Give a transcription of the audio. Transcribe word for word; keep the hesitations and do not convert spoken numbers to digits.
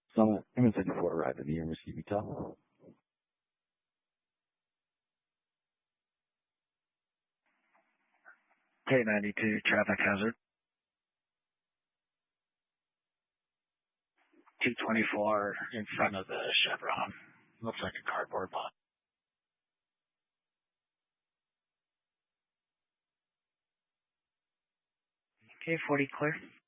Summit, M S thirty-four arrived in Near Mesquite, Utah. K ninety-two, traffic hazard. two twenty-four in front of the Chevron. Looks like a cardboard box. K forty clear.